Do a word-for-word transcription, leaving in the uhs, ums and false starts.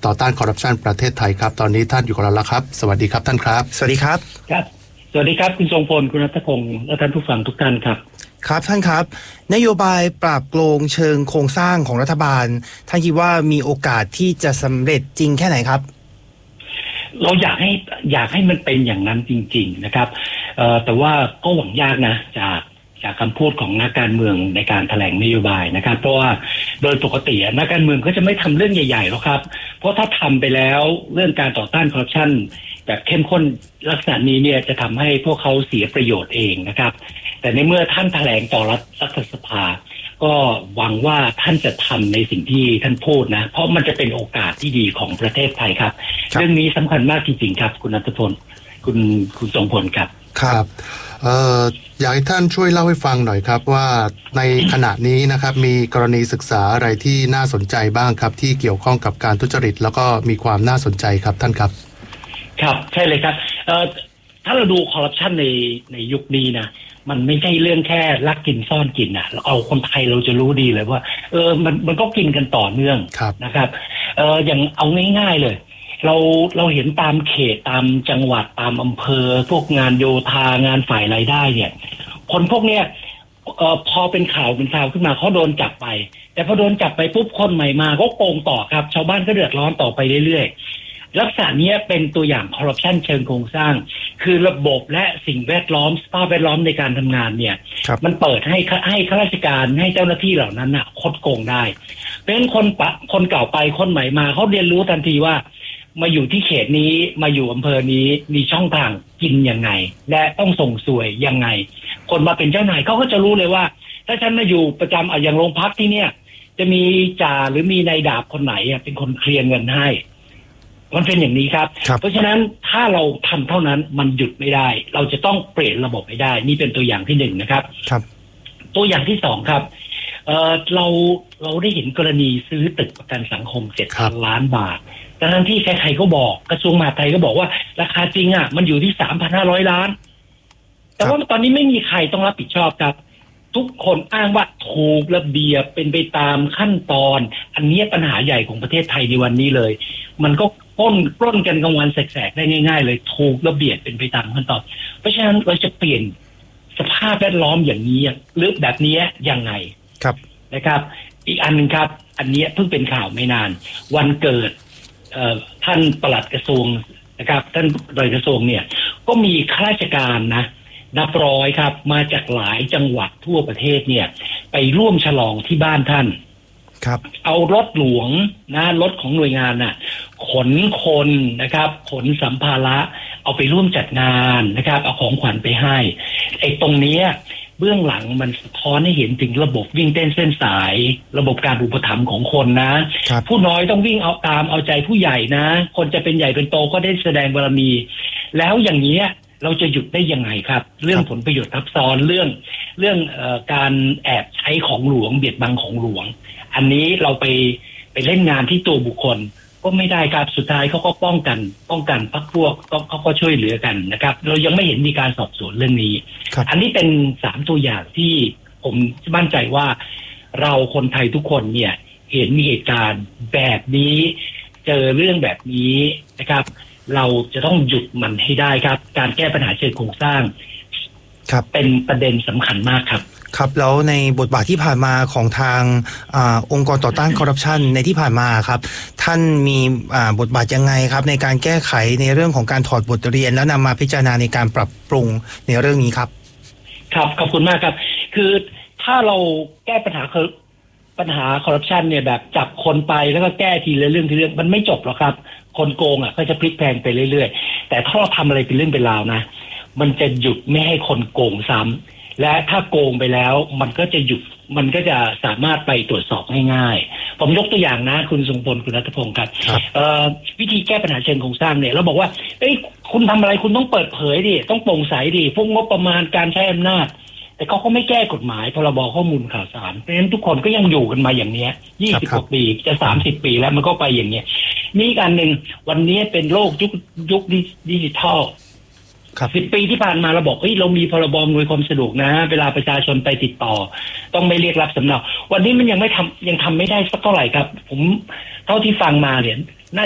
ต่อต้านคอร์รัปชันประเทศไทยครับตอนนี้ท่านอยู่กับเราแล้วครับสวัสดีครับท่านครับสวัสดีครับครับสวัสดีครับคุณทรงพลคุณณัฐพงศ์และท่านผู้ฟังทุกท่านครับครับท่านครับนโยบายปราบโกงเชิงโครงสร้างของรัฐบาลท่านคิดว่ามีโอกาสที่จะสำเร็จจริงแค่ไหนครับเราอยากให้อยากให้มันเป็นอย่างนั้นจริงๆนะครับเอ่อแต่ว่าก็หวังยากนะจากจากคำพูดของนักการเมืองในการแถลงนโยบายนะครับเพราะว่าโดยปกตินักการเมืองก็จะไม่ทำเรื่องใหญ่ๆหรอกครับเพราะถ้าทำไปแล้วเรื่องการต่อต้านคอร์รัปชันแบบเข้มข้นลักษณะนี้เนี่ยจะทำให้พวกเขาเสียประโยชน์เองนะครับแต่ในเมื่อท่านแถลงต่อรัฐสภาก็หวังว่าท่านจะทำในสิ่งที่ท่านพูดนะเพราะมันจะเป็นโอกาสที่ดีของประเทศไทยครับเรื่องนี้สำคัญมากจริงๆครับคุณณัฐพลคุณคุณทรงพลครับครับเอ่ออยากให้ท่านช่วยเล่าให้ฟังหน่อยครับว่าในขณะนี้นะครับมีกรณีศึกษาอะไรที่น่าสนใจบ้างครับที่เกี่ยวข้องกับการทุจริตแล้วก็มีความน่าสนใจครับท่านครับครับใช่เลยครับเอ่อถ้าเราดูคอร์รัปชันในในยุคนี้นะมันไม่ใช่เรื่องแค่ลักกินซ่อนกินนะเอาคนไทยเราจะรู้ดีเลยว่าเออมันมันก็กินกันต่อเนื่องนะครับเอออย่างเอาง่ายๆเลยเราเราเห็นตามเขตตามจังหวัดตามอำเภอพวกงานโยธางานฝ่ายรายได้เนี่ยคนพวกเนี้ยเอ่อพอเป็นข่าวเป็นข่าวขึ้นมาเขาโดนจับไปแต่พอโดนจับไปปุ๊บคนใหม่มาก็โกงต่อครับชาวบ้านก็เดือดร้อนต่อไปเรื่อยๆลักษณะนี้เป็นตัวอย่างคอร์รัปชันเชิงโครงสร้างคือระบบและสิ่งแวดล้อมสภาพแวดล้อมในการทำงานเนี่ยมันเปิดให้ให้ข้าราชการให้เจ้าหน้าที่เหล่านั้นน่ะคดโกงได้เป็นคนปะคนเก่าไปคนใหม่มาเขาเรียนรู้ทันทีว่ามาอยู่ที่เขตนี้มาอยู่อำเภอนี้มีช่องทางกินยังไงและต้องส่งสวยยังไงคนมาเป็นเจ้านายเขาก็จะรู้เลยว่าถ้าฉันมาอยู่ประจำอ่ะอย่างโรงพักที่เนี่ยจะมีจ่าหรือมีนายดาบคนไหนอ่ะเป็นคนเคลียร์เงินให้มันเป็นอย่างนี้ครับเพราะฉะนั้นถ้าเราทำเท่านั้นมันหยุดไม่ได้เราจะต้องเปลี่ยนระบบให้ได้นี่เป็นตัวอย่างที่หนึ่งนะครับครับตัวอย่างที่สองครับเอ่อเราเราได้เห็นกรณีซื้อตึกประกันสังคมเจ็ดพันล้านบาททั้งที่ใครๆก็บอกกระทรวงมหาดไทยก็บอกว่าราคาจริงอ่ะมันอยู่ที่ สามพันห้าร้อย ล้านแต่ว่าตอนนี้ไม่มีใครต้องรับผิดชอบครับทุกคนอ้างว่าถูกระเบียบเป็นไปตามขั้นตอนอันนี้ปัญหาใหญ่ของประเทศไทยในวันนี้เลยมันก็ปล้นปล้นกันกลางวันแสกๆได้ง่ายๆเลยถูกระเบียบเป็นไปตามขั้นตอนเพราะฉะนั้นเราจะเปลี่ยนสภาพแวดล้อมอย่างนี้หรือแบบนี้ยังไงครับนะครับอีกอันนึงครับอันนี้เพิ่งเป็นข่าวไม่นานวันเกิดท่านปลัดกระทรวงนะครับท่านปลัดกระทรวงเนี่ยก็มีข้าราชการนะนับร้อยครับมาจากหลายจังหวัดทั่วประเทศเนี่ยไปร่วมฉลองที่บ้านท่านครับเอารถหลวงนะรถของหน่วยงานน่ะขนคนนะครับขนสัมภาระเอาไปร่วมจัดงานนะครับเอาของขวัญไปให้ไอ้ตรงนี้เบื้องหลังมันสะท้อนให้เห็นถึงระบบวิ่งเต้นเส้นสายระบบการอุปถัมภ์ของคนนะผู้น้อยต้องวิ่งเอาตามเอาใจผู้ใหญ่นะคนจะเป็นใหญ่เป็นโตก็ได้แสดงบารมีแล้วอย่างนี้เราจะหยุดได้ยังไงครับเรื่องผลประโยชน์ทับซ้อนเรื่องเรื่องเอ่อการแอบใช้ของหลวงเบียดบังของหลวงอันนี้เราไปไปเล่นงานที่ตัวบุคคลก็ไม่ได้ครับสุดท้ายเขาก็ป้องกันป้องกันพรรคพวกเขาก็ช่วยเหลือกันนะครับเรายังไม่เห็นมีการสอบสวนเรื่องนี้อันนี้เป็นสามตัวอย่างที่ผมมั่นใจว่าเราคนไทยทุกคนเนี่ยเห็นมีเหตุการณ์แบบนี้เจอเรื่องแบบนี้นะครับเราจะต้องหยุดมันให้ได้ครับการแก้ปัญหาเชิงโครงสร้างเป็นประเด็นสำคัญมากครับครับแล้วในบทบาทที่ผ่านมาของทางอองค์กรต่อต้านคอร์รัปชันในที่ผ่านมาครับท่านมีบทบาทยังไงครับในการแก้ไขในเรื่องของการถอดบทเรียนแล้วนำมาพิจารณาในการปรับปรุงในเรื่องนี้ครับครับขอบคุณมากครับคือถ้าเราแก้ปัญหาปัญหาคอร์รัปชันเนี่ยแบบจับคนไปแล้วก็แก้ทีละเรื่องทีละเรื่องมันไม่จบหรอกครับคนโกงอ่ะก็จะพลิกแพลงไปเรื่อยๆแต่ถ้าเราทำอะไรเป็นเรื่องเป็นราวนะมันจะหยุดไม่ให้คนโกงซ้ำและถ้าโกงไปแล้วมันก็จะหยุดมันก็จะสามารถไปตรวจสอบง่ายๆผมยกตัวอย่างนะคุณทรงพลคุณณัฐพงศ์ครับวิธีแก้ปัญหาเชิงโครงสร้างเนี่ยเราบอกว่าเอ้ยคุณทำอะไรคุณต้องเปิดเผยดิต้องโปร่งใสดิพวกงบประมาณการใช้อำนาจแต่เขาก็ไม่แก้กฎหมายพรบข้อมูลข่าวสารเพราะฉะนั้นทุกคนก็ยังอยู่กันมาอย่างเนี้ยยี่สิบกว่าปีจะสามสิบปีแล้วมันก็ไปอย่างเนี้ยมีอีกอันหนึ่งวันนี้เป็นโลกยุคยุคดิจิทัลสิบปีที่ผ่านมาเราบอกเฮ้ยเรามีพรบอำนวยความสะดวกนะเวลาประชาชนไปติดต่อต้องไม่เรียกรับสำเนาวันนี้มันยังไม่ทำยังทำไม่ได้สักเท่าไหร่ครับผมเท่าที่ฟังมาเนี่ย